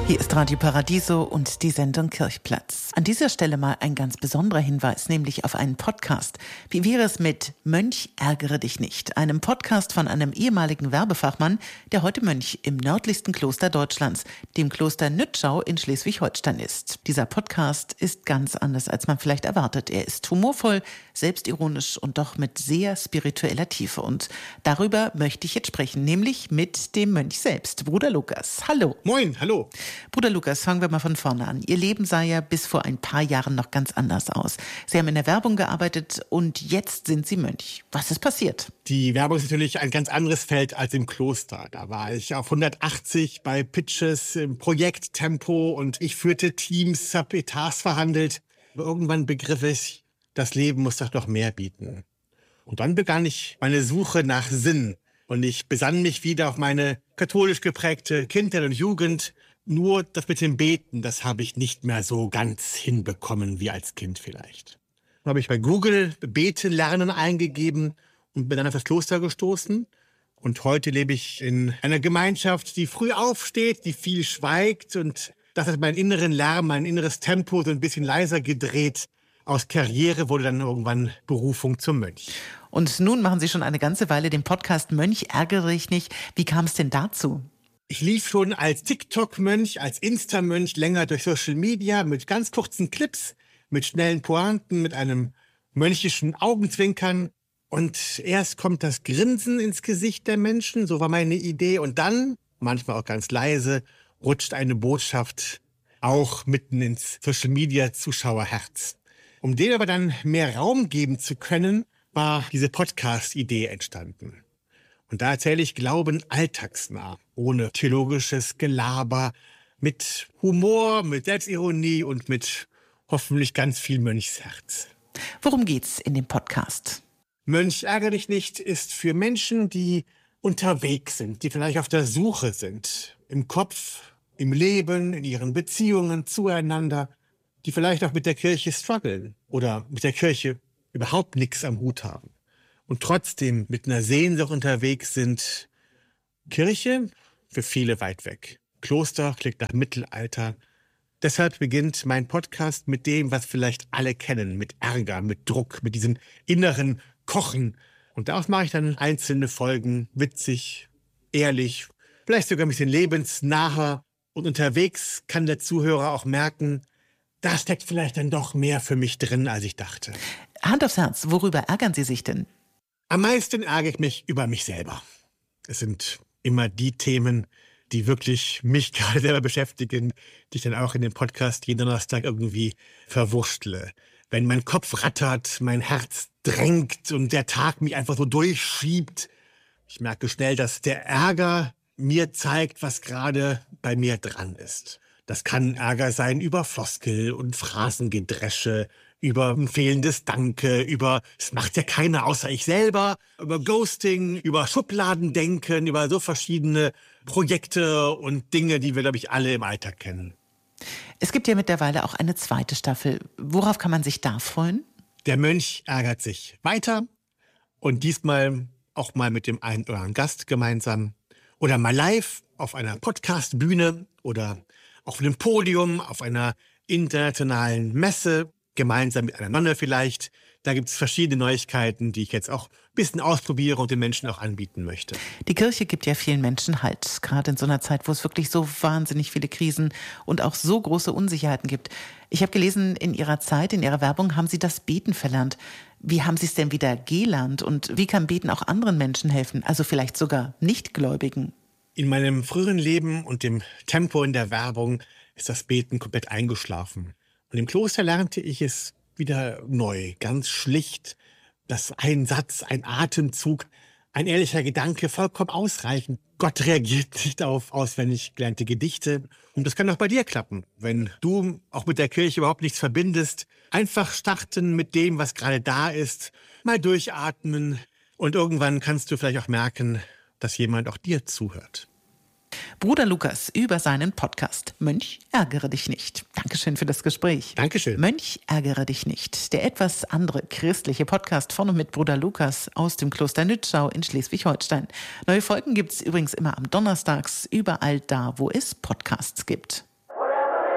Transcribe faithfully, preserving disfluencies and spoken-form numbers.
Hier ist Radio Paradiso und die Sendung Kirchplatz. An dieser Stelle mal ein ganz besonderer Hinweis, nämlich auf einen Podcast. Wie wäre es mit Mönch, ärgere dich nicht? Einem Podcast von einem ehemaligen Werbefachmann, der heute Mönch im nördlichsten Kloster Deutschlands, dem Kloster Nützschau in Schleswig-Holstein ist. Dieser Podcast ist ganz anders, als man vielleicht erwartet. Er ist humorvoll, selbstironisch und doch mit sehr spiritueller Tiefe. Und darüber möchte ich jetzt sprechen, nämlich mit dem Mönch selbst, Bruder Lukas. Hallo. Moin, hallo. Bruder Lukas, fangen wir mal von vorne an. Ihr Leben sah ja bis vor ein paar Jahren noch ganz anders aus. Sie haben in der Werbung gearbeitet und jetzt sind Sie Mönch. Was ist passiert? Die Werbung ist natürlich ein ganz anderes Feld als im Kloster. Da war ich auf hundertachtzig bei Pitches im Projekttempo und ich führte Teams, habe Etats verhandelt. Aber irgendwann begriff ich, das Leben muss doch noch mehr bieten. Und dann begann ich meine Suche nach Sinn. Und ich besann mich wieder auf meine katholisch geprägte Kindheit und Jugend. Nur das mit dem Beten, das habe ich nicht mehr so ganz hinbekommen wie als Kind vielleicht. Dann habe ich bei Google Beten lernen eingegeben und bin dann auf das Kloster gestoßen. Und heute lebe ich in einer Gemeinschaft, die früh aufsteht, die viel schweigt. Und das hat meinen inneren Lärm, mein inneres Tempo so ein bisschen leiser gedreht. Aus Karriere wurde dann irgendwann Berufung zum Mönch. Und nun machen Sie schon eine ganze Weile den Podcast Mönch, ärgere dich nicht. Wie kam es denn dazu? Ich lief schon als TikTok-Mönch, als Insta-Mönch länger durch Social Media mit ganz kurzen Clips, mit schnellen Pointen, mit einem mönchischen Augenzwinkern. Und erst kommt das Grinsen ins Gesicht der Menschen, so war meine Idee. Und dann, manchmal auch ganz leise, rutscht eine Botschaft auch mitten ins Social-Media-Zuschauerherz. Um dem aber dann mehr Raum geben zu können, war diese Podcast-Idee entstanden. Und da erzähle ich Glauben alltagsnah, ohne theologisches Gelaber, mit Humor, mit Selbstironie und mit hoffentlich ganz viel Mönchsherz. Worum geht's in dem Podcast? Mönch, ärgere dich nicht ist für Menschen, die unterwegs sind, die vielleicht auf der Suche sind, im Kopf, im Leben, in ihren Beziehungen zueinander, die vielleicht auch mit der Kirche strugglen oder mit der Kirche überhaupt nichts am Hut haben. Und trotzdem mit einer Sehnsucht unterwegs sind. Kirche für viele weit weg. Kloster klingt nach Mittelalter. Deshalb beginnt mein Podcast mit dem, was vielleicht alle kennen, mit Ärger, mit Druck, mit diesem inneren Kochen. Und daraus mache ich dann einzelne Folgen, witzig, ehrlich, vielleicht sogar ein bisschen lebensnaher. Und unterwegs kann der Zuhörer auch merken, da steckt vielleicht dann doch mehr für mich drin, als ich dachte. Hand aufs Herz, worüber ärgern Sie sich denn? Am meisten ärgere ich mich über mich selber. Es sind immer die Themen, die wirklich mich gerade selber beschäftigen, die ich dann auch in dem Podcast jeden Donnerstag irgendwie verwurschtle. Wenn mein Kopf rattert, mein Herz drängt und der Tag mich einfach so durchschiebt. Ich merke schnell, dass der Ärger mir zeigt, was gerade bei mir dran ist. Das kann Ärger sein über Floskel und Phrasengedresche, über ein fehlendes Danke, über es macht ja keiner außer ich selber, über Ghosting, über Schubladendenken, über so verschiedene Projekte und Dinge, die wir, glaube ich, alle im Alltag kennen. Es gibt ja mittlerweile auch eine zweite Staffel. Worauf kann man sich da freuen? Der Mönch ärgert sich weiter und diesmal auch mal mit dem einen oder anderen Gast gemeinsam oder mal live auf einer Podcast-Bühne oder auf einem Podium, auf einer internationalen Messe, gemeinsam mit einer Nonne vielleicht. Da gibt es verschiedene Neuigkeiten, die ich jetzt auch ein bisschen ausprobiere und den Menschen auch anbieten möchte. Die Kirche gibt ja vielen Menschen Halt, gerade in so einer Zeit, wo es wirklich so wahnsinnig viele Krisen und auch so große Unsicherheiten gibt. Ich habe gelesen, in Ihrer Zeit, in Ihrer Werbung haben Sie das Beten verlernt. Wie haben Sie es denn wieder gelernt und wie kann Beten auch anderen Menschen helfen, also vielleicht sogar Nichtgläubigen? In meinem früheren Leben und dem Tempo in der Werbung ist das Beten komplett eingeschlafen. Und im Kloster lernte ich es wieder neu, ganz schlicht, dass ein Satz, ein Atemzug, ein ehrlicher Gedanke vollkommen ausreichen. Gott reagiert nicht auf auswendig gelernte Gedichte. Und das kann auch bei dir klappen, wenn du auch mit der Kirche überhaupt nichts verbindest. Einfach starten mit dem, was gerade da ist, mal durchatmen. Und irgendwann kannst du vielleicht auch merken, dass jemand auch dir zuhört. Bruder Lukas über seinen Podcast Mönch, ärgere dich nicht. Dankeschön für das Gespräch. Dankeschön. Mönch, ärgere dich nicht. Der etwas andere christliche Podcast von und mit Bruder Lukas aus dem Kloster Nützschau in Schleswig-Holstein. Neue Folgen gibt es übrigens immer am Donnerstags, überall da, wo es Podcasts gibt.